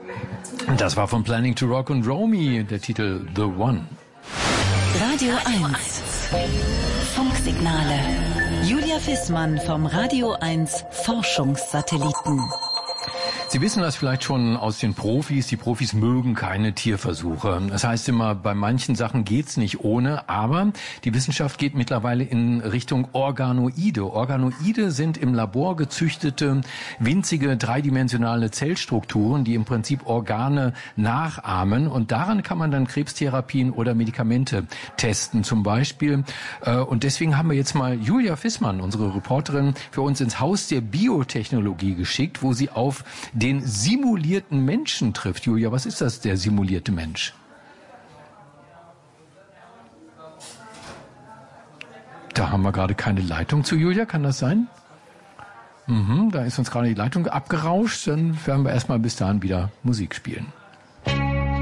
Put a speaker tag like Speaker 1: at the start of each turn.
Speaker 1: Das war von Planning to Rock und Romy, der Titel The One.
Speaker 2: Radio 1. Funksignale. Julia Fissmann vom Radio 1 Forschungssatelliten.
Speaker 1: Sie wissen das vielleicht schon aus den Profis. Die Profis mögen keine Tierversuche. Das heißt immer, bei manchen Sachen geht's nicht ohne, aber die Wissenschaft geht mittlerweile in Richtung Organoide. Organoide sind im Labor gezüchtete, winzige, dreidimensionale Zellstrukturen, die im Prinzip Organe nachahmen. Und daran kann man dann Krebstherapien oder Medikamente testen zum Beispiel. Und deswegen haben wir jetzt mal Julia Fissmann, unsere Reporterin, für uns ins Haus der Biotechnologie geschickt, wo sie auf den simulierten Menschen trifft. Julia, was ist das, der simulierte Mensch? Da haben wir gerade keine Leitung zu Julia, kann das sein? Da ist uns gerade die Leitung abgerauscht, dann werden wir erstmal bis dahin wieder Musik spielen.